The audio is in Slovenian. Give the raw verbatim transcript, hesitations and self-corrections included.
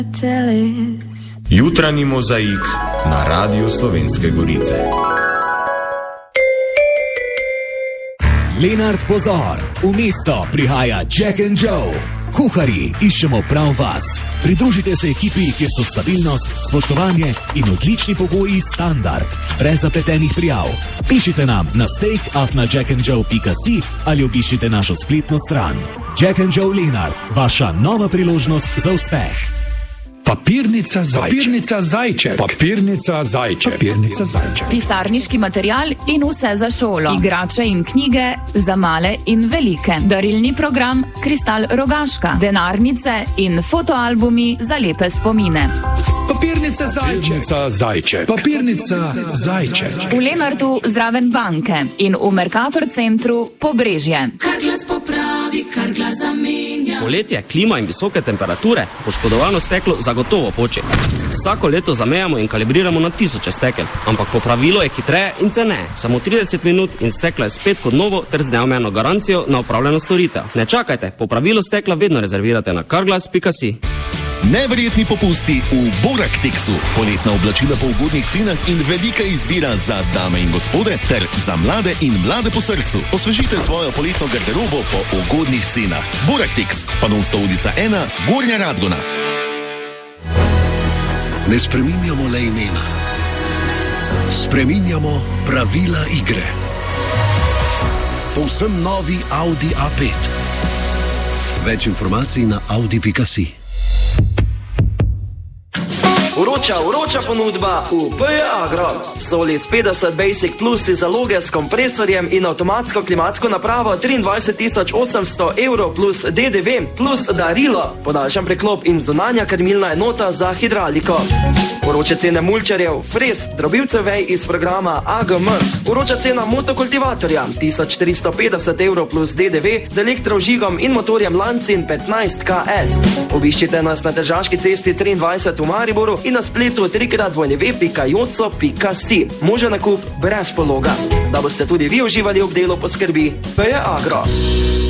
Jutranji mozaik na Radiu Slovenske Gorice. Lenart, pozor! V mesto prihaja Jack and Joe. Kuharji, iščemo prav vas. Pridružite se ekipi, kjer so stabilnost, spoštovanje in odlični pogoji standard. Brez zapletenih prijav. Pišite nam na steak afna jackandjoe pika si ali obiščite našo spletno stran. Jack and Joe Lenart, vaša nova priložnost za uspeh. Papirnica zajček. Papirnica zajček. Papirnica zajček. Papirnica zajček. Pisarniški material in vse za šolo. Igrače in knjige za male in velike. Darilni program Kristal Rogaška. Denarnice in fotoalbumi za lepe spomine. Papirnica zajček. Papirnica zajček. Papirnica zajček. V Lenartu zraven banke in v Mercator centru Pobrežje. Kar glas popravi, kar glas zamenja. Poletje, klima in visoke temperature, poškodovano steklo zagotovo poči. Vsako leto zamejamo in kalibriramo na tisoče stekel, ampak popravilo je hitreje in ceneje. Samo trideset minut in steklo je spet kot novo ter z neomejeno garancijo na opravljeno storitev. Ne čakajte, popravilo stekla vedno rezervirate na carglass pika si. Neverjetni popusti v Boraktexu. Poletna oblačila po ugodnih cenah in velika izbira za dame in gospode ter za mlade in mlade po srcu. Osvežite svojo poletno garderobo po ugodnih cenah. Boraktex, Panonska ulica ena, Gornja Radgona. Ne spreminjamo le imena. Spreminjamo pravila igre. Povsem novi Audi A pet. Več informacij na audi pika si. Vroča, vroča ponudba v P E Agro. Solis petdeset Basic Plus si zaloge s kompresorjem in avtomatsko klimatsko napravo triindvajset tisoč osemsto evrov plus D D V plus darilo. Podaljšan preklop in zunanja krmilna enota za hidrauliko. Vroče cene mulčarjev, fres, drobilcev vej iz programa A G M. Vroča cena motokultivatorja tisoč tristo petdeset evrov plus D D V z elektrožigom in motorjem Lancin petnajst K S. Obiščite nas na Tržaški cesti triindvajset v Mariboru in na spletu trikrat w w w pika joco pika si. Možen nakup brez pologa. Da boste tudi vi uživali ob delu, poskrbi P E Agro.